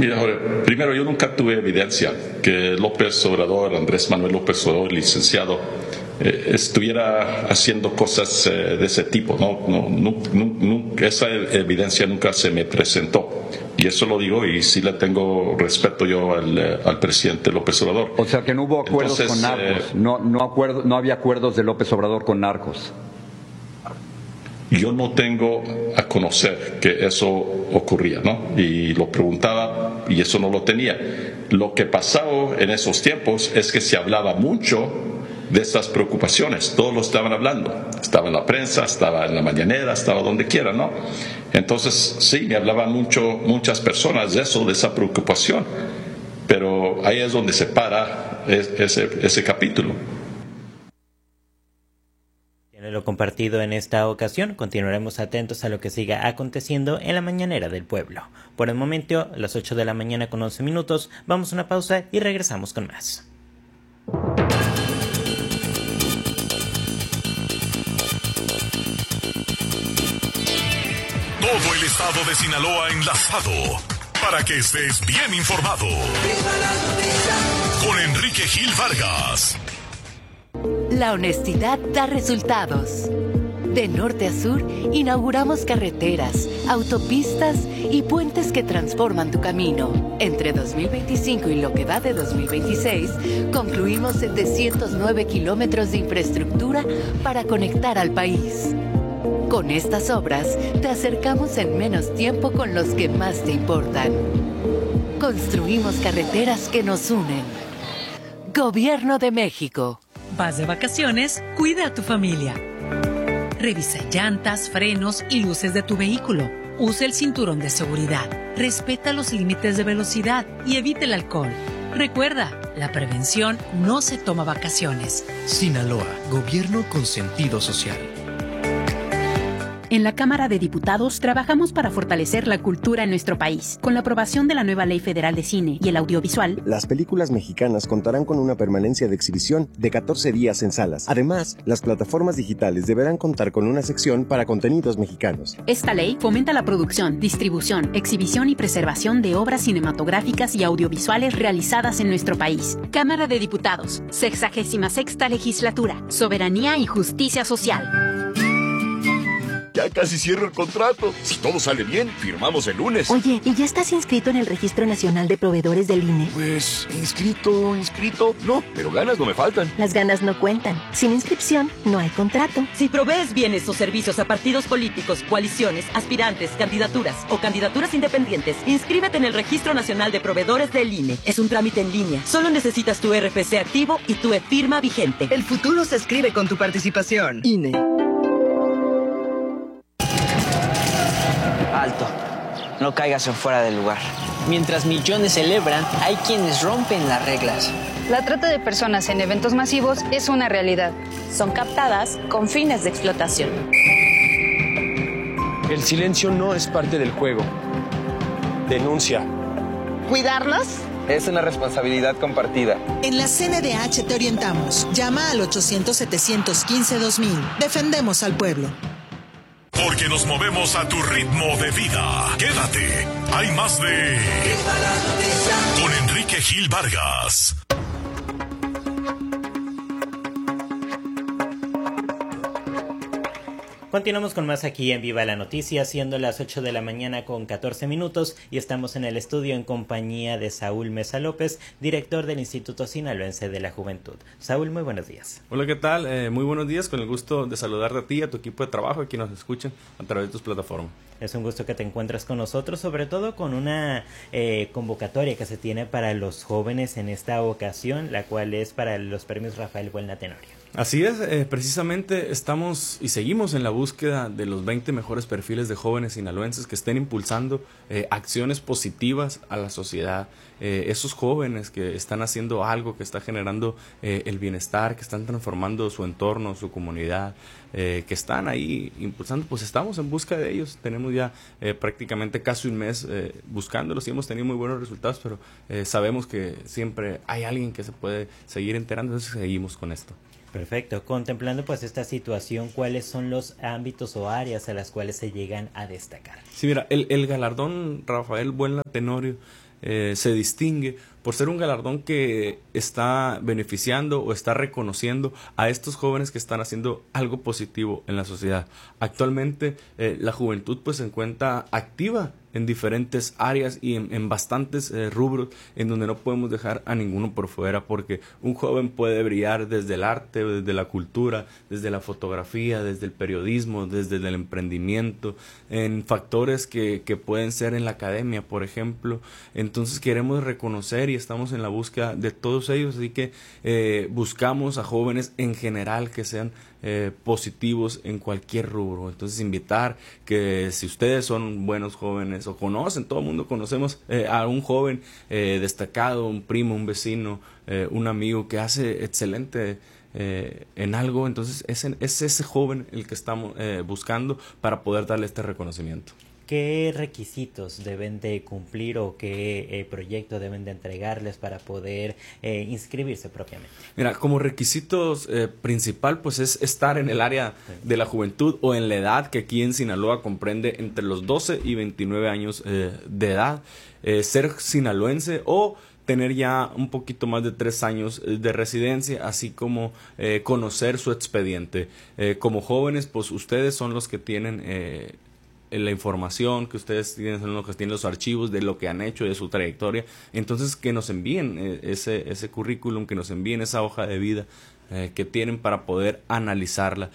Mira, Jorge, primero yo nunca tuve evidencia que López Obrador, Andrés Manuel López Obrador, licenciado, estuviera haciendo cosas de ese tipo. Esa evidencia nunca se me presentó. Y eso lo digo, y sí le tengo respeto yo al presidente López Obrador. O sea que no hubo acuerdos con narcos, no había acuerdos de López Obrador con narcos. Yo no tengo a conocer que eso ocurría, ¿no? Y lo preguntaba y eso no lo tenía. Lo que pasaba en esos tiempos es que se hablaba mucho de estas preocupaciones. Todos lo estaban hablando. Estaba en la prensa, estaba en la mañanera, estaba donde quiera, ¿no? Entonces, sí, me hablaban muchas personas de eso, de esa preocupación. Pero ahí es donde se para ese capítulo. Lo compartido en esta ocasión, continuaremos atentos a lo que siga aconteciendo en la mañanera del pueblo. Por el momento, las 8 de la mañana con 11 minutos, vamos a una pausa y regresamos con más. Todo el estado de Sinaloa enlazado para que estés bien informado. Con Enrique Gil Vargas. La honestidad da resultados. De norte a sur, inauguramos carreteras, autopistas y puentes que transforman tu camino. Entre 2025 y lo que va de 2026, concluimos 709 kilómetros de infraestructura para conectar al país. Con estas obras, te acercamos en menos tiempo con los que más te importan. Construimos carreteras que nos unen. Gobierno de México. Vas de vacaciones, cuida a tu familia. Revisa llantas, frenos y luces de tu vehículo. Usa el cinturón de seguridad. Respeta los límites de velocidad y evita el alcohol. Recuerda, la prevención no se toma vacaciones. Sinaloa, gobierno con sentido social. En la Cámara de Diputados trabajamos para fortalecer la cultura en nuestro país. Con la aprobación de la nueva Ley Federal de Cine y el Audiovisual, las películas mexicanas contarán con una permanencia de exhibición de 14 días en salas. Además, las plataformas digitales deberán contar con una sección para contenidos mexicanos. Esta ley fomenta la producción, distribución, exhibición y preservación de obras cinematográficas y audiovisuales realizadas en nuestro país. Cámara de Diputados, 66ª Legislatura, Soberanía y Justicia Social. Ya casi cierro el contrato. Si todo sale bien, firmamos el lunes. Oye, ¿y ya estás inscrito en el Registro Nacional de Proveedores del INE? Pues, inscrito. No, pero ganas no me faltan. Las ganas no cuentan. Sin inscripción, no hay contrato. Si provees bienes o servicios a partidos políticos, coaliciones, aspirantes, candidaturas o candidaturas independientes, inscríbete en el Registro Nacional de Proveedores del INE. Es un trámite en línea. Solo necesitas tu RFC activo y tu e-firma vigente. El futuro se escribe con tu participación. INE. Alto, no caigas en fuera del lugar. Mientras millones celebran, hay quienes rompen las reglas. La trata de personas en eventos masivos es una realidad. Son captadas con fines de explotación. El silencio no es parte del juego. Denuncia. ¿Cuidarnos? Es una responsabilidad compartida. En la CNDH te orientamos. Llama al 800-715-2000. Defendemos al pueblo. Porque nos movemos a tu ritmo de vida. Quédate. Hay más de... Con Enrique Gil Vargas. Continuamos con más aquí en Viva la Noticia, siendo las 8 de la mañana con 14 minutos y estamos en el estudio en compañía de Saúl Mesa López, director del Instituto Sinaloense de la Juventud. Saúl, muy buenos días. Hola, ¿qué tal? Muy buenos días, con el gusto de saludarte a ti, a tu equipo de trabajo, a quienes nos escuchan a través de tus plataformas. Es un gusto que te encuentres con nosotros, sobre todo con una convocatoria que se tiene para los jóvenes en esta ocasión, la cual es para los premios Rafael Buelna Tenorio. Así es, precisamente estamos y seguimos en la búsqueda de los 20 mejores perfiles de jóvenes sinaloenses que estén impulsando acciones positivas a la sociedad. Esos jóvenes que están haciendo algo, que está generando el bienestar, que están transformando su entorno, su comunidad, que están ahí impulsando, pues estamos en busca de ellos. Tenemos ya prácticamente casi un mes buscándolos y hemos tenido muy buenos resultados, pero sabemos que siempre hay alguien que se puede seguir enterando, entonces seguimos con esto. Perfecto. Contemplando pues esta situación, ¿cuáles son los ámbitos o áreas a las cuales se llegan a destacar? Sí, mira, el galardón Rafael Buelna Tenorio se distingue por ser un galardón que está beneficiando o está reconociendo a estos jóvenes que están haciendo algo positivo en la sociedad. Actualmente la juventud pues se encuentra activa en diferentes áreas y en bastantes rubros en donde no podemos dejar a ninguno por fuera, porque un joven puede brillar desde el arte, desde la cultura, desde la fotografía, desde el periodismo, desde el emprendimiento, en factores que pueden ser en la academia, por ejemplo. Entonces queremos reconocer y estamos en la búsqueda de todos ellos, así que buscamos a jóvenes en general que sean positivos en cualquier rubro. Entonces invitar que si ustedes son buenos jóvenes o conocen, todo el mundo conocemos a un joven destacado, un primo, un vecino, un amigo que hace excelente en algo, entonces es ese joven el que estamos buscando para poder darle este reconocimiento. ¿Qué requisitos deben de cumplir o qué proyecto deben de entregarles para poder inscribirse propiamente? Mira, como requisitos principal pues es estar en el área de la juventud o en la edad que aquí en Sinaloa comprende entre los 12 y 29 años de edad, ser sinaloense o tener ya un poquito más de 3 años de residencia, así como conocer su expediente. Como jóvenes, pues ustedes son los que tienen la información, que ustedes tienen, son los que tienen los archivos de lo que han hecho, de su trayectoria. Entonces que nos envíen ese currículum, que nos envíen esa hoja de vida que tienen para poder analizarla.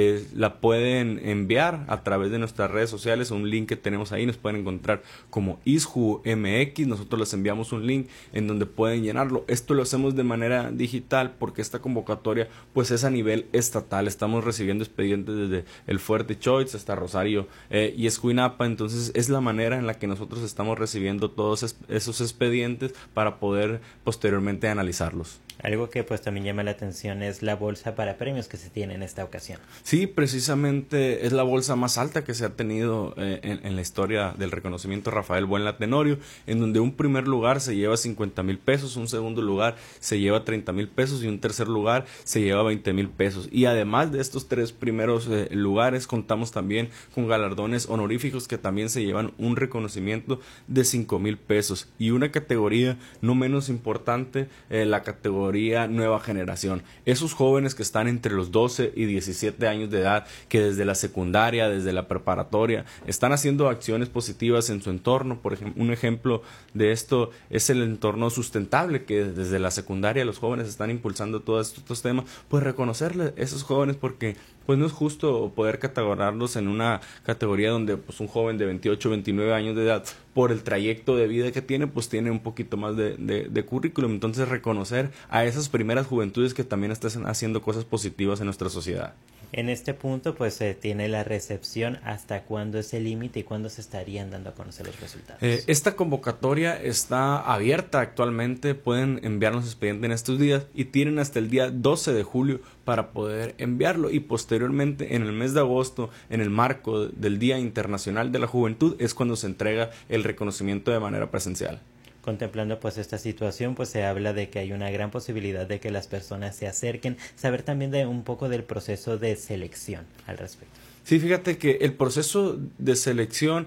La pueden enviar a través de nuestras redes sociales, un link que tenemos ahí, nos pueden encontrar como ISJU-MX, nosotros les enviamos un link en donde pueden llenarlo. Esto lo hacemos de manera digital porque esta convocatoria pues es a nivel estatal, estamos recibiendo expedientes desde el Fuerte Choix hasta Rosario y Escuinapa, entonces es la manera en la que nosotros estamos recibiendo todos esos expedientes para poder posteriormente analizarlos. Algo que pues también llama la atención es la bolsa para premios que se tiene en esta ocasión. Sí, precisamente es la bolsa más alta que se ha tenido en la historia del reconocimiento Rafael Buenla Tenorio, en donde un primer lugar se lleva 50,000 pesos, un segundo lugar se lleva 30,000 pesos y un tercer lugar se lleva 20,000 pesos. Y además de estos 3 primeros lugares, contamos también con galardones honoríficos que también se llevan un reconocimiento de 5,000 pesos. Y una categoría no menos importante, la categoría Nueva Generación. Esos jóvenes que están entre los 12 y 17 años de edad, que desde la secundaria, desde la preparatoria, están haciendo acciones positivas en su entorno. Por ejemplo, un ejemplo de esto es el entorno sustentable, que desde la secundaria los jóvenes están impulsando todos estos temas. Pues reconocerle a esos jóvenes, porque pues no es justo poder categorizarlos en una categoría donde pues un joven de 28, 29 años de edad, por el trayecto de vida que tiene, pues tiene un poquito más de currículum. Entonces reconocer a esas primeras juventudes que también están haciendo cosas positivas en nuestra sociedad. En este punto pues se tiene la recepción. ¿Hasta cuándo es el límite y cuándo se estarían dando a conocer los resultados? Esta convocatoria está abierta actualmente, pueden enviarnos expediente en estos días y tienen hasta el día 12 de julio para poder enviarlo, y posteriormente en el mes de agosto, en el marco del Día Internacional de la Juventud, es cuando se entrega el reconocimiento de manera presencial. Contemplando pues esta situación, pues se habla de que hay una gran posibilidad de que las personas se acerquen. Saber también de un poco del proceso de selección al respecto. Sí, fíjate que el proceso de selección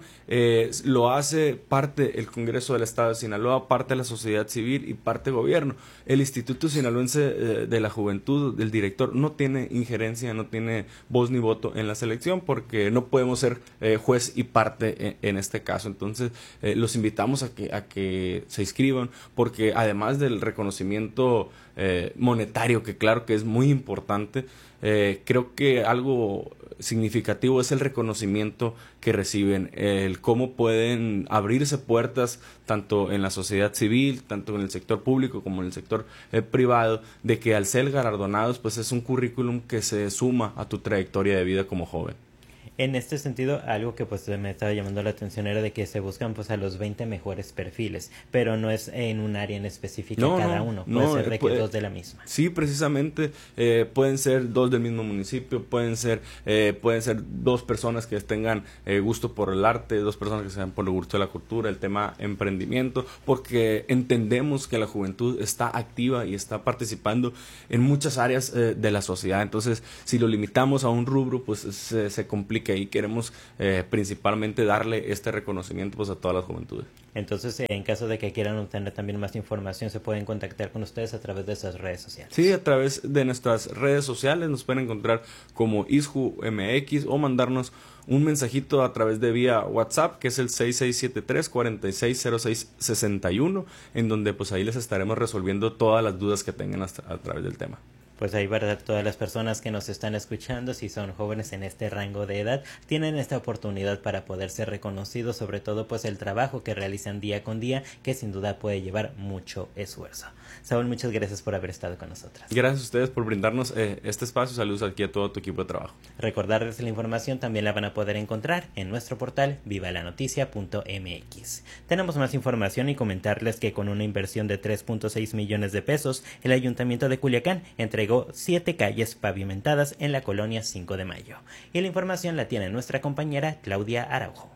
lo hace parte el Congreso del Estado de Sinaloa, parte de la sociedad civil y parte gobierno. El Instituto Sinaloense de la Juventud, el director, no tiene injerencia, no tiene voz ni voto en la selección, porque no podemos ser juez y parte en este caso. Entonces los invitamos a que se inscriban, porque además del reconocimiento monetario, que claro que es muy importante, creo que algo significativo es el reconocimiento que reciben, el cómo pueden abrirse puertas tanto en la sociedad civil, tanto en el sector público como en el sector privado, de que al ser galardonados pues es un currículum que se suma a tu trayectoria de vida como joven. En este sentido, algo que pues me estaba llamando la atención era de que se buscan pues a los 20 mejores perfiles, pero no es en un área en específica cada uno, puede ser de que 2 de la misma. Sí, precisamente, pueden ser 2 del mismo municipio, pueden ser 2 personas que tengan gusto por el arte, 2 personas que sean por el gusto de la cultura, el tema emprendimiento, porque entendemos que la juventud está activa y está participando en muchas áreas de la sociedad. Entonces, si lo limitamos a un rubro, pues se complica que ahí queremos principalmente darle este reconocimiento pues a todas las juventudes. Entonces, en caso de que quieran obtener también más información, se pueden contactar con ustedes a través de esas redes sociales. Sí, a través de nuestras redes sociales nos pueden encontrar como ISJU-MX o mandarnos un mensajito a través de vía WhatsApp, que es el 6673-460661, en donde pues ahí les estaremos resolviendo todas las dudas que tengan a través del tema. Pues ahí, verdad, todas las personas que nos están escuchando, si son jóvenes en este rango de edad, tienen esta oportunidad para poder ser reconocidos, sobre todo pues el trabajo que realizan día con día, que sin duda puede llevar mucho esfuerzo. Saúl, muchas gracias por haber estado con nosotros. Gracias a ustedes por brindarnos este espacio. Saludos aquí a todo tu equipo de trabajo. Recordarles la información también la van a poder encontrar en nuestro portal vivalanoticia.mx. Tenemos más información y comentarles que con una inversión de 3.6 millones de pesos, el Ayuntamiento de Culiacán entregó 7 calles pavimentadas en la colonia 5 de Mayo. Y la información la tiene nuestra compañera Claudia Araujo.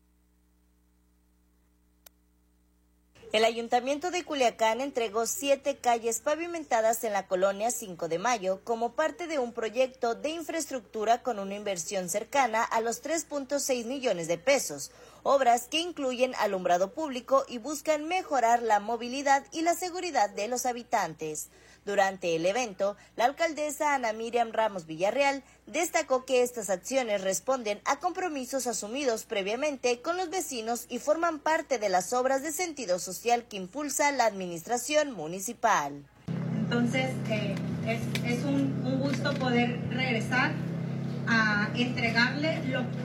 El Ayuntamiento de Culiacán entregó 7 calles pavimentadas en la colonia 5 de Mayo como parte de un proyecto de infraestructura con una inversión cercana a los 3.6 millones de pesos, obras que incluyen alumbrado público y buscan mejorar la movilidad y la seguridad de los habitantes. Durante el evento, la alcaldesa Ana Miriam Ramos Villarreal destacó que estas acciones responden a compromisos asumidos previamente con los vecinos y forman parte de las obras de sentido social que impulsa la administración municipal. Entonces, es un gusto poder regresar a entregarles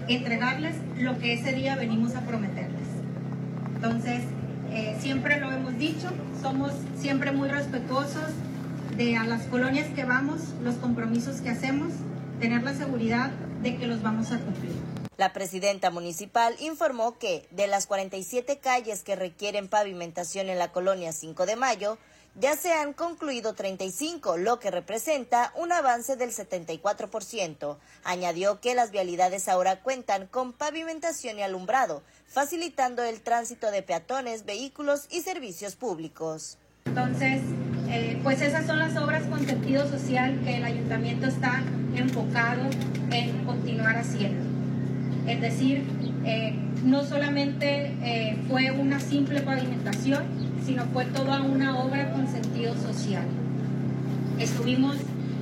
lo que ese día venimos a prometerles. Entonces, siempre lo hemos dicho, somos siempre muy respetuosos de a las colonias que vamos, los compromisos que hacemos, tener la seguridad de que los vamos a cumplir. La presidenta municipal informó que de las 47 calles que requieren pavimentación en la colonia 5 de Mayo, ya se han concluido 35, lo que representa un avance del 74%. Añadió que las vialidades ahora cuentan con pavimentación y alumbrado, facilitando el tránsito de peatones, vehículos y servicios públicos. Entonces, pues esas son las obras con sentido social que el ayuntamiento está enfocado en continuar haciendo. Es decir, no solamente fue una simple pavimentación, sino fue toda una obra con sentido social. Estuvimos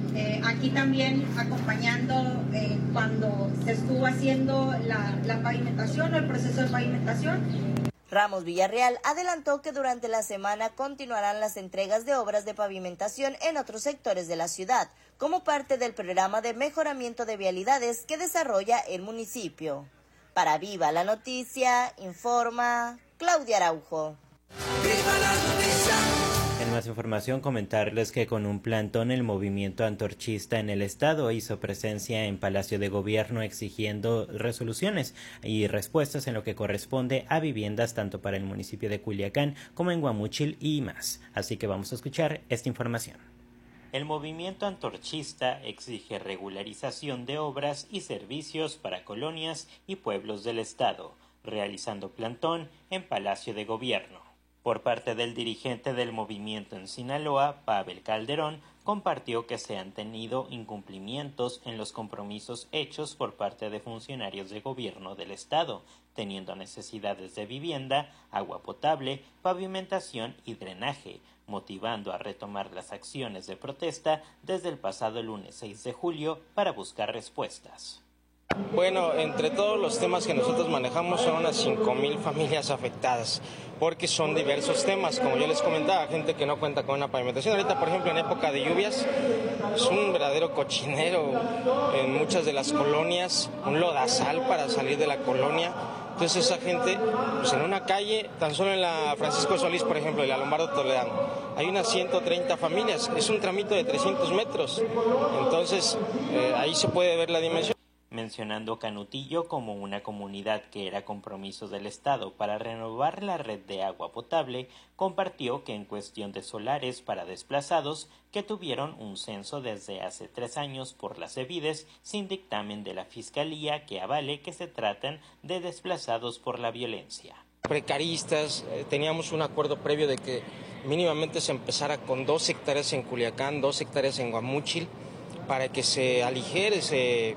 aquí también acompañando cuando se estuvo haciendo la pavimentación o el proceso de pavimentación. Ramos Villarreal adelantó que durante la semana continuarán las entregas de obras de pavimentación en otros sectores de la ciudad, como parte del programa de mejoramiento de vialidades que desarrolla el municipio. Para Viva la Noticia, informa Claudia Araujo. ¡Viva la noticia! En más información, comentarles que con un plantón el movimiento antorchista en el estado hizo presencia en Palacio de Gobierno exigiendo resoluciones y respuestas en lo que corresponde a viviendas tanto para el municipio de Culiacán como en Guamúchil y más. Así que vamos a escuchar esta información. El movimiento antorchista exige regularización de obras y servicios para colonias y pueblos del estado, realizando plantón en Palacio de Gobierno. Por parte del dirigente del movimiento en Sinaloa, Pavel Calderón, compartió que se han tenido incumplimientos en los compromisos hechos por parte de funcionarios de gobierno del estado, teniendo necesidades de vivienda, agua potable, pavimentación y drenaje, motivando a retomar las acciones de protesta desde el pasado lunes 6 de julio para buscar respuestas. Bueno, entre todos los temas que nosotros manejamos son unas 5,000 familias afectadas, porque son diversos temas, como yo les comentaba, gente que no cuenta con una pavimentación. Ahorita, por ejemplo, en época de lluvias, es un verdadero cochinero en muchas de las colonias, un lodazal para salir de la colonia. Entonces esa gente, pues en una calle, tan solo en la Francisco Solís, por ejemplo, el Lombardo Toledano, hay unas 130 familias, es un tramito de 300 metros, entonces ahí se puede ver la dimensión. Mencionando Canutillo como una comunidad que era compromiso del Estado para renovar la red de agua potable, compartió que en cuestión de solares para desplazados, que tuvieron un censo desde hace 3 años por las Cevides, sin dictamen de la Fiscalía que avale que se tratan de desplazados por la violencia. Precaristas, teníamos un acuerdo previo de que mínimamente se empezara con 2 hectáreas en Culiacán, 2 hectáreas en Guamúchil, para que se aligere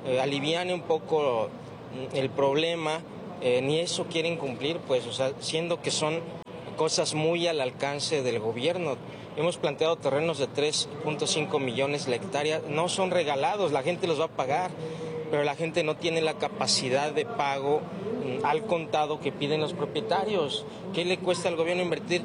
aliviane un poco el problema, ni eso quieren cumplir, pues, o sea, siendo que son cosas muy al alcance del gobierno. Hemos planteado terrenos de 3.5 millones de hectáreas, no son regalados, la gente los va a pagar, pero la gente no tiene la capacidad de pago al contado que piden los propietarios. ¿Qué le cuesta al gobierno invertir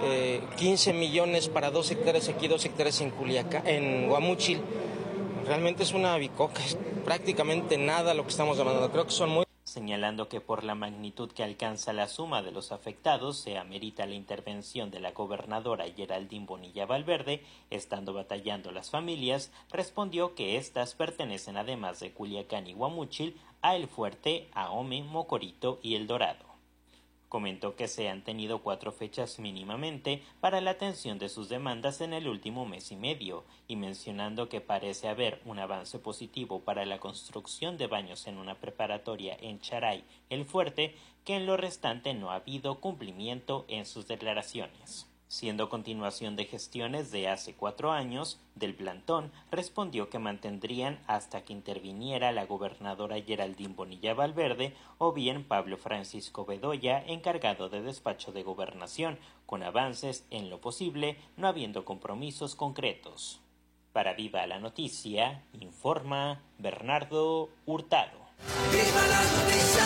15 millones para 2 hectáreas aquí, 2 hectáreas en Culiacán, en Guamúchil? Realmente es una bicoca, es prácticamente nada lo que estamos demandando. Creo que son muy... Señalando que por la magnitud que alcanza la suma de los afectados se amerita la intervención de la gobernadora Geraldine Bonilla Valverde, estando batallando las familias, respondió que estas pertenecen además de Culiacán y Guamúchil a El Fuerte, Ahome, Mocorito y El Dorado. Comentó que se han tenido 4 fechas mínimamente para la atención de sus demandas en el último mes y medio, y mencionando que parece haber un avance positivo para la construcción de baños en una preparatoria en Charay, El Fuerte, que en lo restante no ha habido cumplimiento en sus declaraciones. Siendo continuación de gestiones de hace 4 años, del plantón respondió que mantendrían hasta que interviniera la gobernadora Geraldine Bonilla Valverde o bien Pablo Francisco Bedoya, encargado de despacho de gobernación, con avances en lo posible, no habiendo compromisos concretos. Para Viva la Noticia, informa Bernardo Hurtado. ¡Viva la noticia!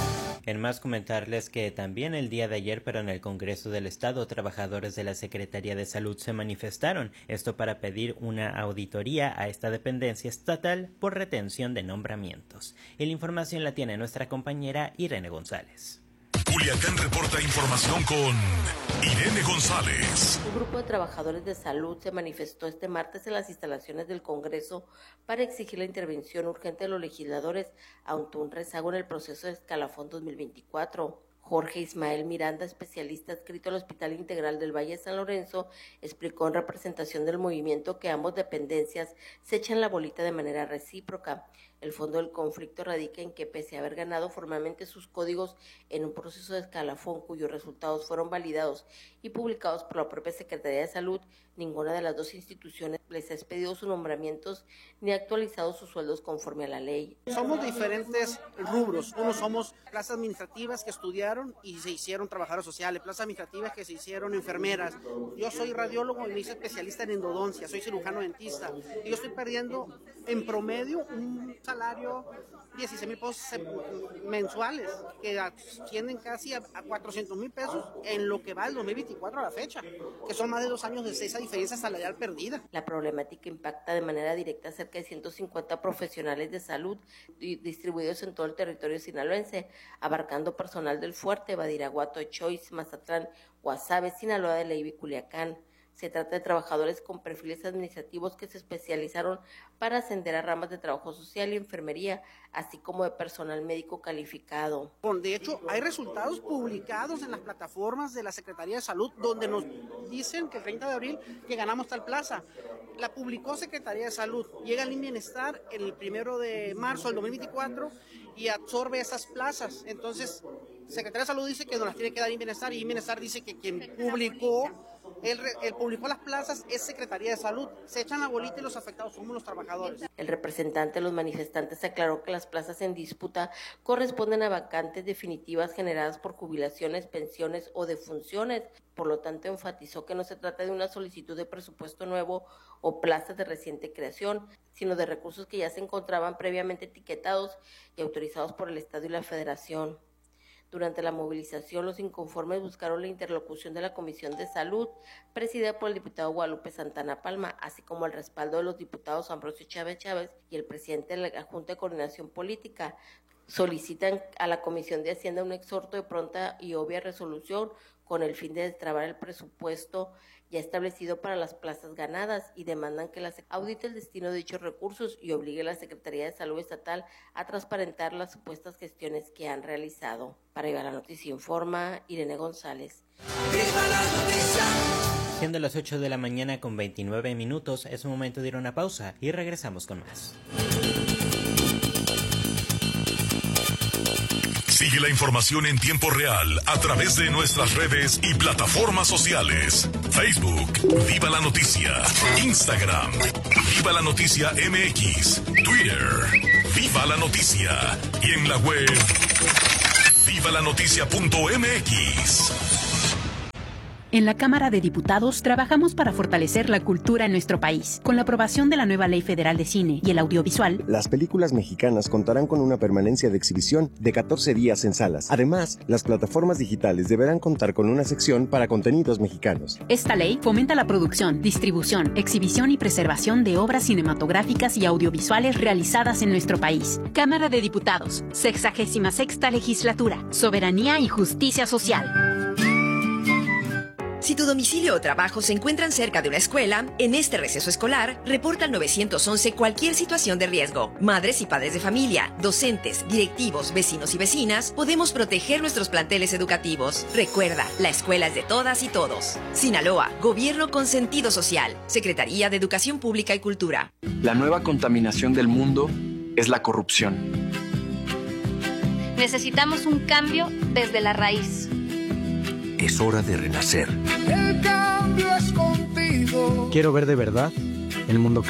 En más, comentarles que también el día de ayer, pero en el Congreso del Estado, trabajadores de la Secretaría de Salud se manifestaron, esto para pedir una auditoría a esta dependencia estatal por retención de nombramientos. Y la información la tiene nuestra compañera Irene González. Culiacán reporta información con Irene González. Un grupo de trabajadores de salud se manifestó este martes en las instalaciones del Congreso para exigir la intervención urgente de los legisladores ante un rezago en el proceso de escalafón 2024. Jorge Ismael Miranda, especialista adscrito al Hospital Integral del Valle de San Lorenzo, explicó en representación del movimiento que ambas dependencias se echan la bolita de manera recíproca. El fondo del conflicto radica en que, pese a haber ganado formalmente sus códigos en un proceso de escalafón cuyos resultados fueron validados y publicados por la propia Secretaría de Salud, ninguna de las dos instituciones les ha expedido sus nombramientos ni ha actualizado sus sueldos conforme a la ley. Somos diferentes rubros. Uno somos plazas administrativas que estudiaron y se hicieron trabajadores sociales, plazas administrativas que se hicieron enfermeras. Yo soy radiólogo y me hice especialista en endodoncia, soy cirujano dentista. Y yo estoy perdiendo en promedio un salario 16,000 pesos mensuales, que ascienden casi a 400,000 pesos en lo que va del 2024 a la fecha, que son más de 2 años de esa diferencia salarial perdida. La problemática impacta de manera directa a cerca de 150 profesionales de salud distribuidos en todo el territorio sinaloense, abarcando personal del Fuerte, Badiraguato, Choice, Mazatlán, Guasave, Sinaloa de Leiva y Culiacán. Se trata de trabajadores con perfiles administrativos que se especializaron para ascender a ramas de trabajo social y enfermería, así como de personal médico calificado. De hecho, hay resultados publicados en las plataformas de la Secretaría de Salud donde nos dicen que el 30 de abril que ganamos tal plaza. La publicó Secretaría de Salud, llega al Bienestar el 1 de marzo del 2024 y absorbe esas plazas. Entonces, Secretaría de Salud dice que nos las tiene que dar Bienestar y Bienestar dice que quien publicó las plazas es Secretaría de Salud. Se echan la bolita y los afectados somos los trabajadores. El representante de los manifestantes aclaró que las plazas en disputa corresponden a vacantes definitivas generadas por jubilaciones, pensiones o defunciones. Por lo tanto, enfatizó que no se trata de una solicitud de presupuesto nuevo o plazas de reciente creación, sino de recursos que ya se encontraban previamente etiquetados y autorizados por el Estado y la Federación. Durante la movilización, los inconformes buscaron la interlocución de la Comisión de Salud, presidida por el diputado Guadalupe Santana Palma, así como el respaldo de los diputados Ambrosio Chávez y el presidente de la Junta de Coordinación Política. Solicitan a la Comisión de Hacienda un exhorto de pronta y obvia resolución con el fin de destrabar el presupuesto ya establecido para las plazas ganadas y demandan que la audite el destino de dichos recursos y obligue a la Secretaría de Salud Estatal a transparentar las supuestas gestiones que han realizado. Para Viva la Noticia informa Irene González. ¡Viva la noticia! Siendo las 8 de la mañana con 29 minutos, es momento de ir a una pausa y regresamos con más. Sigue la información en tiempo real a través de nuestras redes y plataformas sociales. Facebook, Viva la Noticia. Instagram, Viva la Noticia MX. Twitter, Viva la Noticia. Y en la web, vivalanoticia.mx. En la Cámara de Diputados trabajamos para fortalecer la cultura en nuestro país. Con la aprobación de la nueva Ley Federal de Cine y el Audiovisual, las películas mexicanas contarán con una permanencia de exhibición de 14 días en salas. Además, las plataformas digitales deberán contar con una sección para contenidos mexicanos. Esta ley fomenta la producción, distribución, exhibición y preservación de obras cinematográficas y audiovisuales realizadas en nuestro país. Cámara de Diputados, 66ª Legislatura, Soberanía y Justicia Social. Si tu domicilio o trabajo se encuentran cerca de una escuela, en este receso escolar, reporta al 911 cualquier situación de riesgo. Madres y padres de familia, docentes, directivos, vecinos y vecinas, podemos proteger nuestros planteles educativos. Recuerda, la escuela es de todas y todos. Sinaloa, Gobierno con sentido social. Secretaría de Educación Pública y Cultura. La nueva contaminación del mundo es la corrupción. Necesitamos un cambio desde la raíz. Es hora de renacer. El cambio es contigo. Quiero ver de verdad el mundo cambiar.